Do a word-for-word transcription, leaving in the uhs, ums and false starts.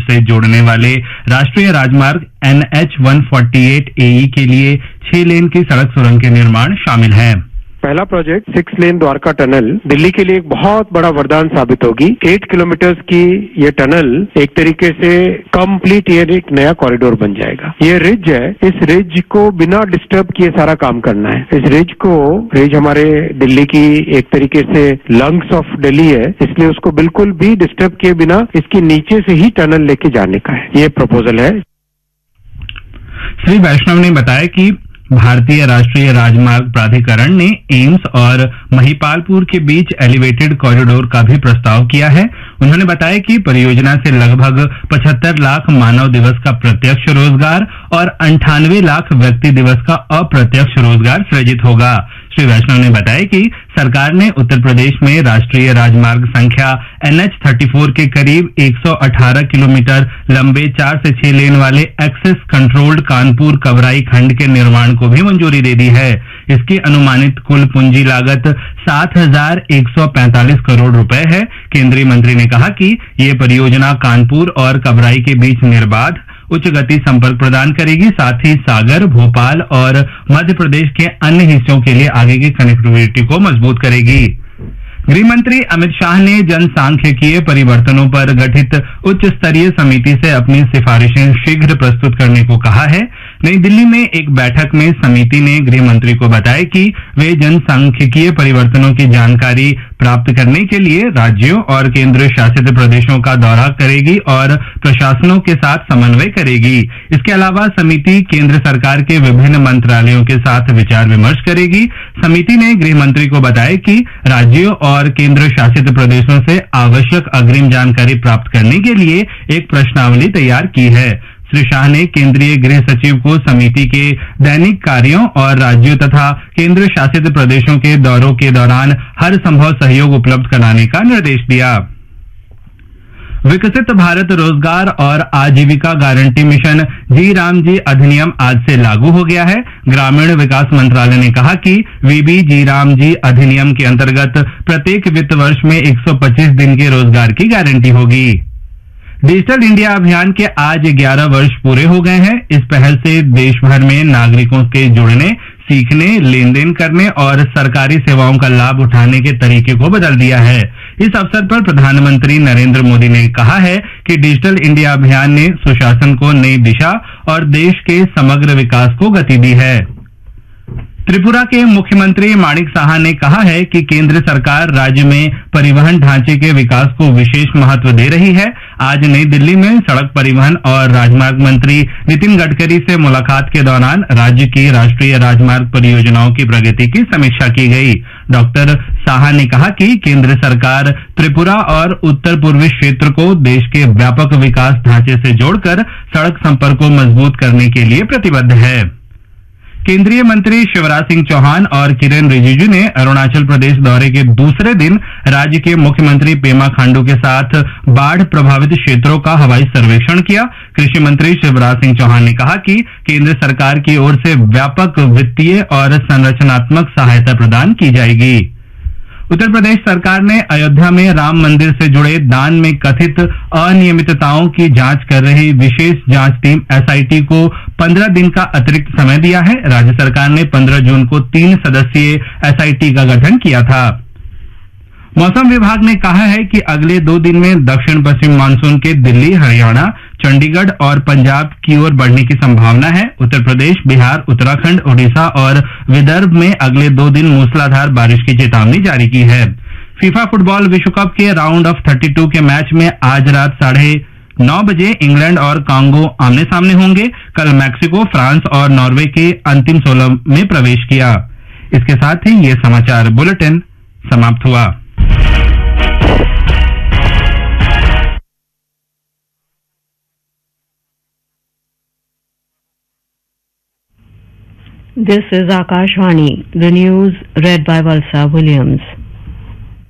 से जोड़ने वाले राष्ट्रीय राजमार्ग N H one forty eight ए ई के लिए छह लेन की सड़क सुरंग के निर्माण शामिल है। पहला project six lane Dwarka tunnel Delhi के लिए एक बहुत बड़ा वरदान साबित होगी। एट किलोमीटर की ये टनल एक तरीके से कंप्लीट ये एक नया कॉरिडोर बन जाएगा। ये रिज है, इस रिज को बिना डिस्टर्ब किए सारा काम करना है। इस रिज को रिज हमारे दिल्ली की एक तरीके से लंग्स ऑफ दिल्ली है, इसलिए उसको बिल्कुल भी डिस्टर्ब किए बिना इसके नीचे से ही टनल लेके जाने का है, ये प्रपोजल है। श्री वैष्णव ने बताया कि भारतीय राष्ट्रीय राजमार्ग प्राधिकरण ने एम्स और महिपालपुर के बीच एलिवेटेड कॉरिडोर का भी प्रस्ताव किया है। उन्होंने बताया कि परियोजना से लगभग पचहत्तर लाख मानव दिवस का प्रत्यक्ष रोजगार और अंठानवे लाख व्यक्ति दिवस का अप्रत्यक्ष रोजगार सृजित होगा। श्री वैष्णव ने बताया कि सरकार ने उत्तर प्रदेश में राष्ट्रीय राजमार्ग संख्या एन एच थर्टी फोर के करीब एक सौ अठारह किलोमीटर लंबे चार से छह लेन वाले एक्सेस कंट्रोल्ड कानपुर कवराई खंड के निर्माण को भी मंजूरी दे दी है। इसकी अनुमानित कुल पूंजी लागत सात हजार एक सौ पैंतालीस करोड़ रुपए है। केंद्रीय मंत्री ने कहा कि ये परियोजना कानपुर और कवराई के बीच निर्बाध उच्च गति संपर्क प्रदान करेगी, साथ ही सागर, भोपाल और मध्य प्रदेश के अन्य हिस्सों के लिए आगे की कनेक्टिविटी को मजबूत करेगी। गृह मंत्री अमित शाह ने जनसांख्यिकीय परिवर्तनों पर गठित उच्च स्तरीय समिति से अपनी सिफारिशें शीघ्र प्रस्तुत करने को कहा है। नई दिल्ली में एक बैठक में समिति ने गृह मंत्री को बताया कि वे जनसांख्यिकीय परिवर्तनों की जानकारी प्राप्त करने के लिए राज्यों और केंद्र शासित प्रदेशों का दौरा करेगी और प्रशासनों के साथ समन्वय करेगी। इसके अलावा समिति केंद्र सरकार के विभिन्न मंत्रालयों के साथ विचार विमर्श करेगी। समिति ने गृह मंत्री को बताया कि राज्यों और केंद्र शासित प्रदेशों से आवश्यक अग्रिम जानकारी प्राप्त करने के लिए एक प्रश्नावली तैयार की है। श्री शाह ने केंद्रीय गृह सचिव को समिति के दैनिक कार्यों और राज्यों तथा केंद्र शासित प्रदेशों के दौरों के दौरान हर संभव सहयोग उपलब्ध कराने का निर्देश दिया। विकसित भारत रोजगार और आजीविका गारंटी मिशन जी राम जी अधिनियम आज से लागू हो गया है। ग्रामीण विकास मंत्रालय ने कहा कि वीबी जी राम जी अधिनियम के अंतर्गत प्रत्येक वित्त वर्ष में एक सौ पच्चीस दिन के रोजगार की गारंटी होगी। डिजिटल इंडिया अभियान के आज ग्यारह वर्ष पूरे हो गए हैं। इस पहल से देश भर में नागरिकों के जुड़ने, सीखने, लेन देन करने और सरकारी सेवाओं का लाभ उठाने के तरीके को बदल दिया है। इस अवसर पर प्रधानमंत्री नरेंद्र मोदी ने कहा है कि डिजिटल इंडिया अभियान ने सुशासन को नई दिशा और देश के समग्र विकास को गति दी है। त्रिपुरा के मुख्यमंत्री माणिक साहा ने कहा है कि केंद्र सरकार राज्य में परिवहन ढांचे के विकास को विशेष महत्व दे रही है। आज नई दिल्ली में सड़क परिवहन और राजमार्ग मंत्री नितिन गडकरी से मुलाकात के दौरान राज्य की राष्ट्रीय राजमार्ग परियोजनाओं की प्रगति की समीक्षा की गई। डॉक्टर साहा ने कहा कि केंद्र सरकार त्रिपुरा और उत्तर पूर्वी क्षेत्र को देश के व्यापक विकास ढांचे से जोड़कर सड़क संपर्क को मजबूत करने के लिए प्रतिबद्ध है। केंद्रीय मंत्री शिवराज सिंह चौहान और किरेन रिजिजू ने अरुणाचल प्रदेश दौरे के दूसरे दिन राज्य के मुख्यमंत्री पेमा खांडू के साथ बाढ़ प्रभावित क्षेत्रों का हवाई सर्वेक्षण किया। कृषि मंत्री शिवराज सिंह चौहान ने कहा कि केंद्र सरकार की ओर से व्यापक वित्तीय और संरचनात्मक सहायता प्रदान की जाएगी। उत्तर प्रदेश सरकार ने अयोध्या में राम मंदिर से जुड़े दान में कथित अनियमितताओं की जांच कर रही विशेष जांच टीम एस आई टी को पंद्रह दिन का अतिरिक्त समय दिया है। राज्य सरकार ने पंद्रह जून को तीन सदस्यीय एस आई टी का गठन किया था। मौसम विभाग ने कहा है कि अगले दो दिन में दक्षिण पश्चिम मानसून के दिल्ली, हरियाणा, चंडीगढ़ और पंजाब की ओर बढ़ने की संभावना है। उत्तर प्रदेश, बिहार, उत्तराखंड, ओडिशा और विदर्भ में अगले दो दिन मूसलाधार बारिश की चेतावनी जारी की है। फीफा फुटबॉल विश्व कप के राउंड ऑफ थर्टी टू के मैच में आज रात साढ़े नौ बजे इंग्लैंड और कांगो आमने सामने होंगे। कल मैक्सिको, फ्रांस और नॉर्वे के अंतिम सोलह में प्रवेश किया। इसके साथ ही ये समाचार बुलेटिन समाप्त हुआ। This is Akashvani, the news read by Valsa Williams.